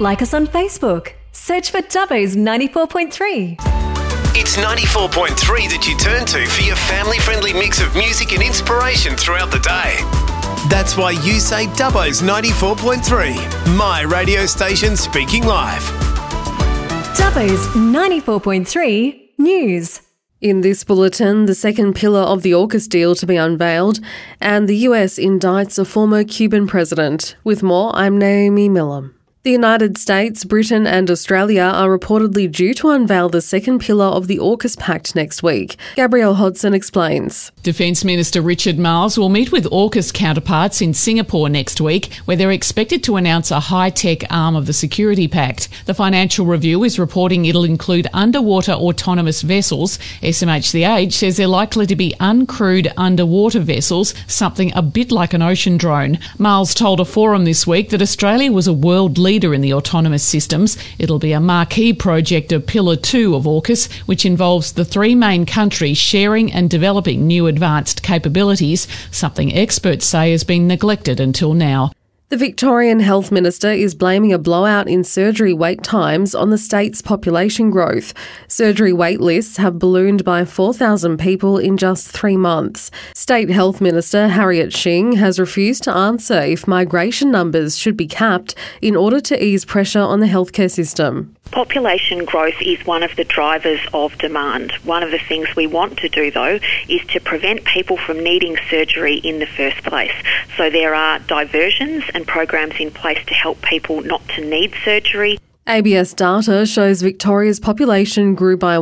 Like us on Facebook. Search for Dubbo's 94.3. It's 94.3 that you turn to for your family-friendly mix of music and inspiration throughout the day. That's why you say Dubbo's 94.3, my radio station speaking live. Dubbo's 94.3 News. In this bulletin, the second pillar of the AUKUS deal to be unveiled, and the US indicts a former Cuban president. With more, I'm Naomi Miller. The United States, Britain and Australia are reportedly due to unveil the second pillar of the AUKUS Pact next week. Gabrielle Hodson explains. Defence Minister Richard Marles will meet with AUKUS counterparts in Singapore next week, where they're expected to announce a high-tech arm of the Security Pact. The Financial Review is reporting it'll include underwater autonomous vessels. SMH The Age says they're likely to be uncrewed underwater vessels, something a bit like an ocean drone. Marles told a forum this week that Australia was a world leader in the autonomous systems. It'll be a marquee project of Pillar 2 of AUKUS, which involves the three main countries sharing and developing new advanced capabilities, something experts say has been neglected until now. The Victorian Health Minister is blaming a blowout in surgery wait times on the state's population growth. Surgery wait lists have ballooned by 4,000 people in just 3 months. State Health Minister Harriet Shing has refused to answer if migration numbers should be capped in order to ease pressure on the healthcare system. Population growth is one of the drivers of demand. One of the things we want to do, though, is to prevent people from needing surgery in the first place. So there are diversions and programs in place to help people not to need surgery. ABS data shows Victoria's population grew by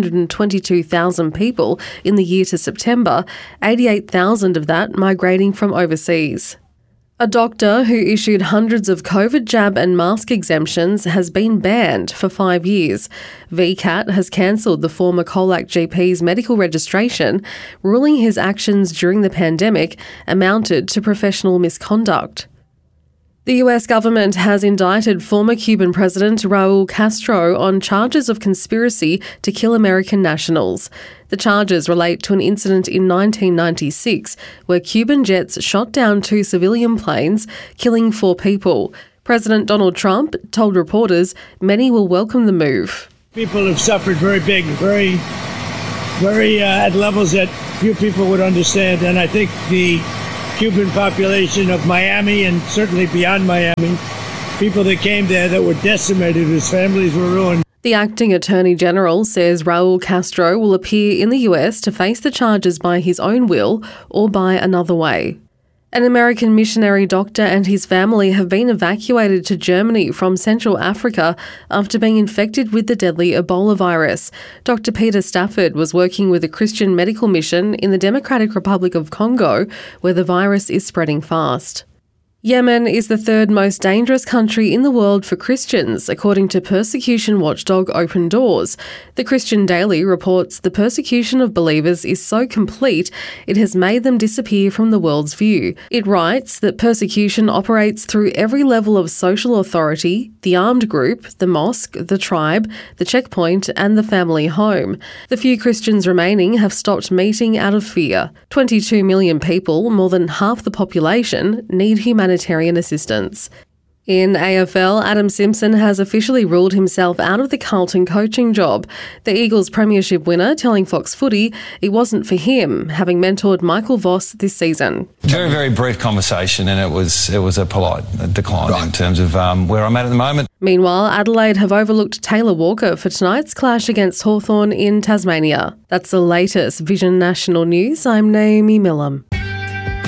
122,000 people in the year to September, 88,000 of that migrating from overseas. A doctor who issued hundreds of COVID jab and mask exemptions has been banned for 5 years. VCAT has cancelled the former Colac GP's medical registration, ruling his actions during the pandemic amounted to professional misconduct. The US government has indicted former Cuban President Raul Castro on charges of conspiracy to kill American nationals. The charges relate to an incident in 1996 where Cuban jets shot down 2 civilian planes, killing 4 people. President Donald Trump told reporters many will welcome the move. People have suffered very big, very at levels that few people would understand, and I think the Cuban population of Miami and certainly beyond Miami, people that came there that were decimated, whose families were ruined. The acting Attorney General says Raul Castro will appear in the US to face the charges by his own will or by another way. An American missionary doctor and his family have been evacuated to Germany from Central Africa after being infected with the deadly Ebola virus. Dr. Peter Stafford was working with a Christian medical mission in the Democratic Republic of Congo, where the virus is spreading fast. Yemen is the third most dangerous country in the world for Christians, according to persecution watchdog Open Doors. The Christian Daily reports the persecution of believers is so complete it has made them disappear from the world's view. It writes that persecution operates through every level of social authority, the armed group, the mosque, the tribe, the checkpoint and the family home. The few Christians remaining have stopped meeting out of fear. 22 million people, more than half the population, need humanitarian assistance. In AFL, Adam Simpson has officially ruled himself out of the Carlton coaching job. The Eagles premiership winner telling Fox Footy it wasn't for him, having mentored Michael Voss this season. Very, very brief conversation, and it was a polite decline in terms of where I'm at the moment. Meanwhile, Adelaide have overlooked Taylor Walker for tonight's clash against Hawthorn in Tasmania. That's the latest Vision National News. I'm Naomi Millam.